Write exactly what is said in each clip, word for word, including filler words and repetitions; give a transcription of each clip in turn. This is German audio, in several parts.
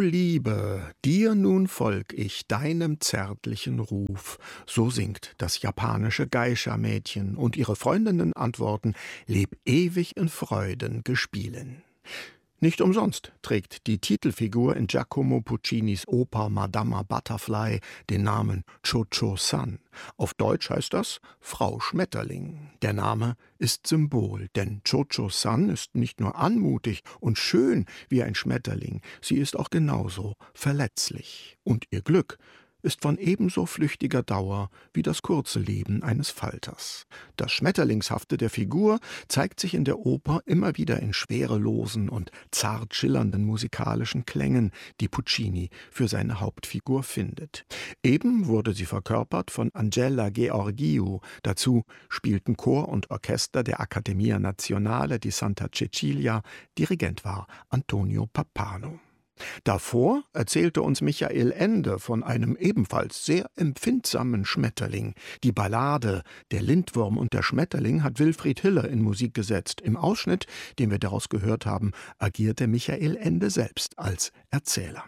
Liebe, dir nun folg ich, deinem zärtlichen Ruf. So singt das japanische Geisha-Mädchen, und ihre Freundinnen antworten: Leb ewig in Freuden gespielen. Nicht umsonst trägt die Titelfigur in Giacomo Puccinis Oper Madama Butterfly den Namen Cho-Cho-San. Auf Deutsch heißt das Frau Schmetterling. Der Name ist Symbol, denn Cho-Cho-San ist nicht nur anmutig und schön wie ein Schmetterling, sie ist auch genauso verletzlich. Und ihr Glück ist von ebenso flüchtiger Dauer wie das kurze Leben eines Falters. Das Schmetterlingshafte der Figur zeigt sich in der Oper immer wieder in schwerelosen und zart schillernden musikalischen Klängen, die Puccini für seine Hauptfigur findet. Eben wurde sie verkörpert von Angela Gheorghiu. Dazu spielten Chor und Orchester der Accademia Nazionale di Santa Cecilia. Dirigent war Antonio Pappano. Davor erzählte uns Michael Ende von einem ebenfalls sehr empfindsamen Schmetterling. Die Ballade »Der Lindwurm und der Schmetterling« hat Wilfried Hiller in Musik gesetzt. Im Ausschnitt, den wir daraus gehört haben, agierte Michael Ende selbst als Erzähler.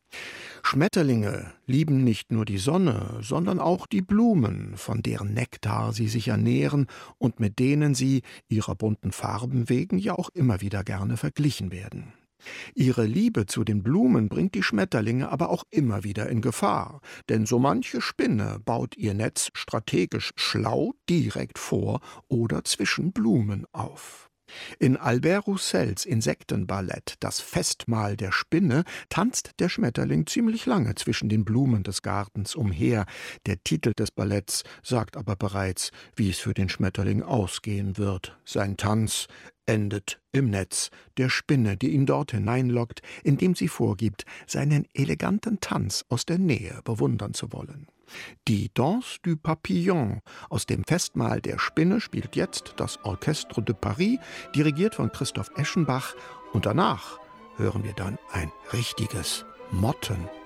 Schmetterlinge lieben nicht nur die Sonne, sondern auch die Blumen, von deren Nektar sie sich ernähren und mit denen sie, ihrer bunten Farben wegen, ja auch immer wieder gerne verglichen werden. Ihre Liebe zu den Blumen bringt die Schmetterlinge aber auch immer wieder in Gefahr, denn so manche Spinne baut ihr Netz strategisch schlau direkt vor oder zwischen Blumen auf. In Albert Roussels Insektenballett »Das Festmahl der Spinne« tanzt der Schmetterling ziemlich lange zwischen den Blumen des Gartens umher. Der Titel des Balletts sagt aber bereits, wie es für den Schmetterling ausgehen wird. Sein Tanz endet im Netz der Spinne, die ihn dort hineinlockt, indem sie vorgibt, seinen eleganten Tanz aus der Nähe bewundern zu wollen. Die Danse du Papillon aus dem Festmahl der Spinne spielt jetzt das Orchestre de Paris, dirigiert von Christoph Eschenbach, und danach hören wir dann ein richtiges Motten